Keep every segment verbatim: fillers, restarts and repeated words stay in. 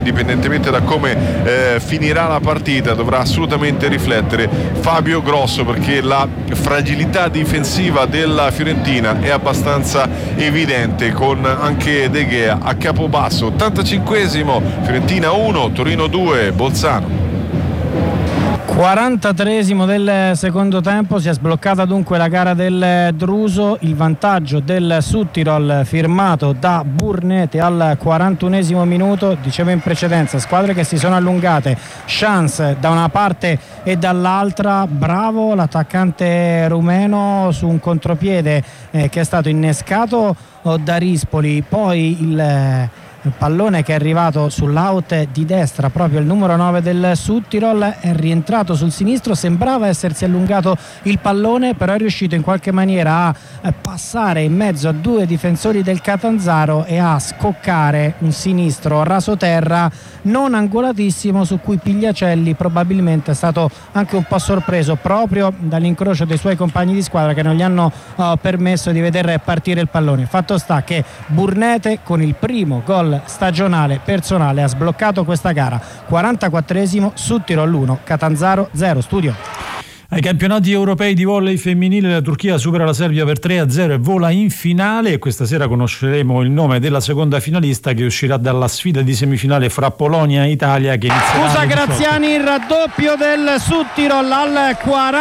Indipendentemente da come eh, finirà la partita, dovrà assolutamente riflettere Fabio Grosso, perché la fragilità difensiva della Fiorentina è abbastanza evidente, con anche De Gea a capobasso. ottantacinquesimo, Fiorentina uno, Torino due, Bolzano. quarantatreesimo del secondo tempo, si è sbloccata dunque la gara del Druso, il vantaggio del Südtirol firmato da Burnete al quarantunesimo minuto. Dicevo in precedenza, squadre che si sono allungate, chance da una parte e dall'altra, bravo l'attaccante rumeno su un contropiede eh, che è stato innescato oh, da Rispoli, poi il eh, il pallone che è arrivato sull'out di destra, proprio il numero nove del Südtirol è rientrato sul sinistro, sembrava essersi allungato il pallone, però è riuscito in qualche maniera a passare in mezzo a due difensori del Catanzaro e a scoccare un sinistro rasoterra non angolatissimo, su cui Pigliacelli probabilmente è stato anche un po' sorpreso proprio dall'incrocio dei suoi compagni di squadra che non gli hanno uh, permesso di vedere partire il pallone. Fatto sta che Burnete con il primo gol stagionale personale ha sbloccato questa gara. quarantaquattresimo, Südtirol uno, Catanzaro zero. Studio. Ai campionati europei di volley femminile la Turchia supera la Serbia per tre a zero e vola in finale, e questa sera conosceremo il nome della seconda finalista che uscirà dalla sfida di semifinale fra Polonia e Italia che inizierà. Scusa Graziani, il raddoppio del Südtirol al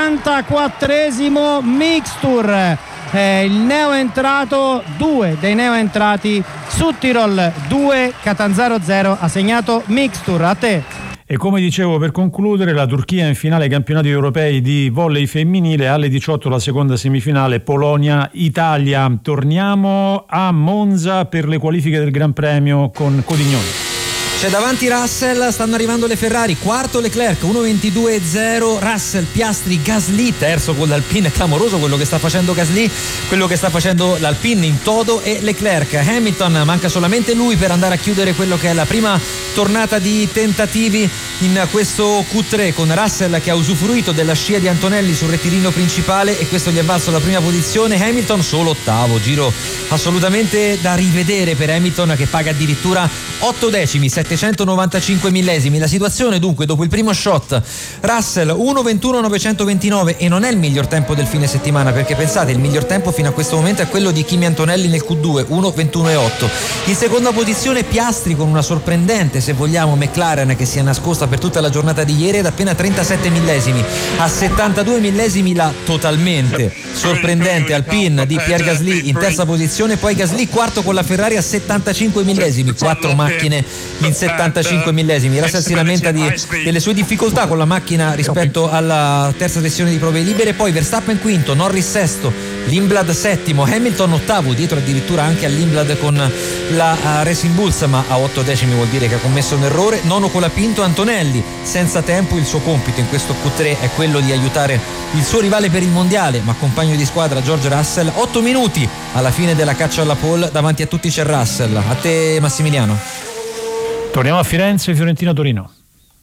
quarantaquattresimo, Mixtur. Eh, il neoentrato, due dei neoentrati, Südtirol due, Catanzaro zero, ha segnato Mixtur. A te. E come dicevo, per concludere, la Turchia in finale ai campionati europei di volley femminile, alle diciotto la seconda semifinale Polonia-Italia. Torniamo a Monza per le qualifiche del Gran Premio con Codignoni. C'è davanti Russell, stanno arrivando le Ferrari, quarto Leclerc, uno ventidue zero, Russell, Piastri, Gasly, terzo con l'Alpine, clamoroso quello che sta facendo Gasly, quello che sta facendo l'Alpine in toto, e Leclerc. Hamilton, manca solamente lui per andare a chiudere quello che è la prima tornata di tentativi in questo Q tre, con Russell che ha usufruito della scia di Antonelli sul rettilineo principale e questo gli è valso la prima posizione. Hamilton solo ottavo, giro assolutamente da rivedere per Hamilton, che paga addirittura otto decimi, settecentonovantacinque millesimi. La situazione dunque dopo il primo shot, Russell uno ventuno novecentoventinove, e non è il miglior tempo del fine settimana, perché pensate, il miglior tempo fino a questo momento è quello di Kimi Antonelli nel Q due, uno ventuno otto. In seconda posizione Piastri con una sorprendente, se vogliamo, McLaren che si è nascosta per tutta la giornata di ieri ad appena trentasette millesimi. A settantadue millesimi la totalmente sorprendente Alpine di Pierre Gasly in terza posizione, poi Gasly quarto con la Ferrari a settantacinque millesimi, quattro macchine in settantacinque millesimi. Russell si lamenta di, delle sue difficoltà con la macchina rispetto alla terza sessione di prove libere, poi Verstappen quinto, Norris sesto, Lindblad settimo, Hamilton ottavo, dietro addirittura anche all'Lindblad con la uh, Racing Bulls, ma a otto decimi vuol dire che ha commesso un errore. Nono Colapinto, Antonelli senza tempo, il suo compito in questo Q tre è quello di aiutare il suo rivale per il mondiale ma compagno di squadra George Russell. Otto minuti alla fine della caccia alla pole, davanti a tutti c'è Russell. A te Massimiliano. Torniamo a Firenze, Fiorentina-Torino.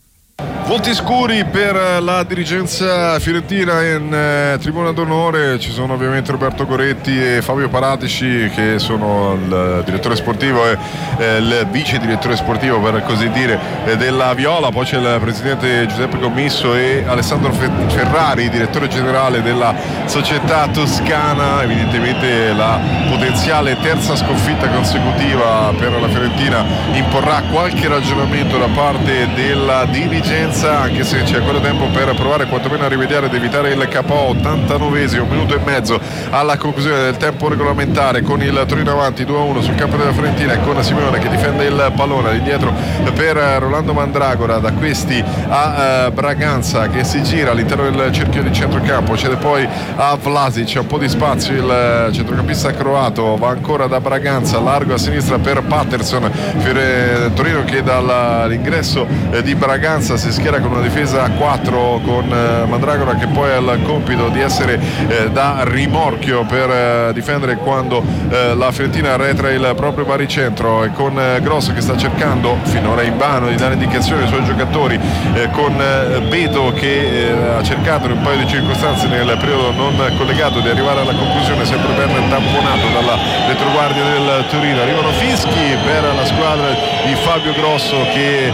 Volti scuri per la dirigenza fiorentina in eh, tribuna d'onore. Ci sono ovviamente Roberto Goretti e Fabio Paratici, che sono il direttore sportivo e eh, il vice direttore sportivo, per così dire, eh, della Viola. Poi c'è il presidente Giuseppe Commisso e Alessandro Ferrari, direttore generale della società toscana. Evidentemente la potenziale terza sconfitta consecutiva per la Fiorentina imporrà qualche ragionamento da parte della dirigenza, anche se c'è ancora tempo per provare quantomeno a rimediare ed evitare il K O. ottantanovesimo, un minuto e mezzo alla conclusione del tempo regolamentare, con il Torino avanti due a uno sul campo della Fiorentina e con Simeone che difende il pallone all'indietro per Rolando Mandragora. Da questi a uh, Braganza che si gira all'interno del cerchio di centrocampo, cede poi a Vlasic, c'è un po' di spazio, il centrocampista croato va ancora da Braganza, largo a sinistra per Patterson. Fiore, Torino che dall'ingresso eh, di Braganza si schiera con una difesa a quattro, con eh, Mandragora che poi ha il compito di essere eh, da rimorchio per eh, difendere quando eh, la Fiorentina arretra il proprio baricentro, e con eh, Grosso che sta cercando finora in vano di dare indicazioni ai suoi giocatori, eh, con eh, Beto che eh, ha cercato in un paio di circostanze nel periodo non collegato di arrivare alla conclusione, sempre ben tamponato dalla retroguardia del Torino. Arrivano fischi per la squadra di Fabio Grosso che